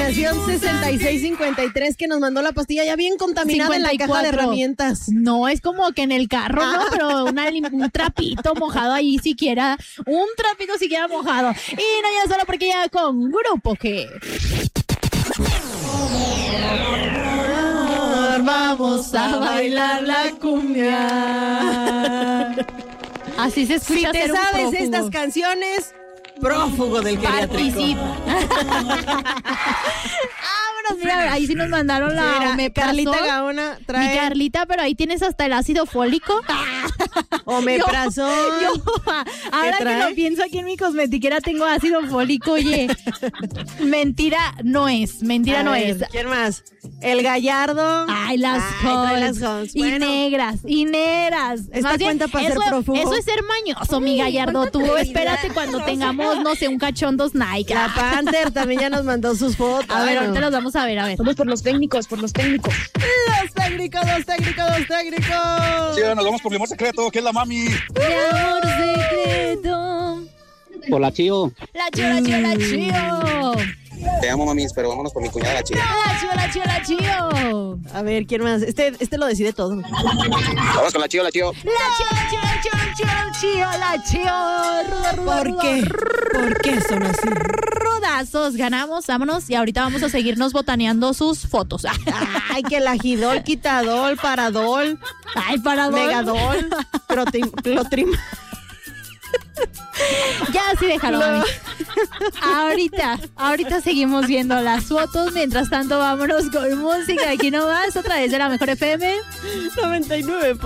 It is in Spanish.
terminación 6653 que nos mandó la pastilla ya bien contaminada 54. En la caja de herramientas. No, es como que en el carro, ¿no? Pero un trapito mojado ahí siquiera. Un trapito siquiera mojado. Y no ya solo porque ya con Grupo G. Vamos a bailar la cumbia. Así se escucha. Si te sabes estas canciones, prófugo del geriátrico. Vámonos, mira, ahí sí nos mandaron la Carlita Gaona trae. Mi Carlita, pero ahí tienes hasta el ácido fólico. Omeprazol. Ahora que lo pienso, aquí en mi cosmetiquera tengo ácido fólico, oye. Mentira no es. ¿Quién más? El Gallardo. Ay, las Halls. Y bueno, negras. Esta cuenta para ser prófugo. Eso es ser mañoso, mi Gallardo. Tú espérate cuando tengamos, no sé, un cachondo Nike. La Panther también ya nos mandó sus fotos. A ver, ahorita los vamos a ver. Vamos por los técnicos. Los técnicos. Sí, nos vamos por mi amor secreto, que es la mami. Mi amor secreto. Por la Chío. La Chío. Te amo, mamis, pero vámonos por mi cuñada, la Chío. La Chío. A ver, ¿quién más? Este lo decide todo. Vamos con la Chío. La Chío. ¿Por qué? ¿Por qué son así? Rodazos, ganamos, vámonos. Y ahorita vamos a seguirnos botaneando sus fotos. Ay, que el agidol, quitadol, paradol. Ay, paradol. Megadol, clotrim. Ya, sí, déjalo, mami. Ahorita seguimos viendo las fotos. Mientras tanto, vámonos con música. Aquí nomás, a través de la Mejor FM 99.